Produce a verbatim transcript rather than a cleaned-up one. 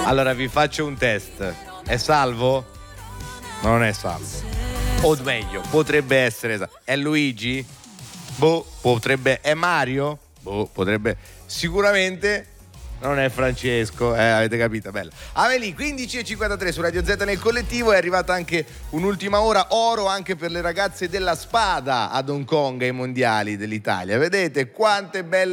Allora vi faccio un test. È salvo? Non è salvo. O meglio, potrebbe essere salvo. È Luigi? Boh, potrebbe. È Mario? Boh, potrebbe. Sicuramente non è Francesco, eh, avete capito? Bella. Amelie, quindici e cinquantatré su Radio Z nel collettivo. È arrivata anche un'ultima ora oro anche per le ragazze della spada ad Hong Kong ai mondiali dell'Italia. Vedete quante belle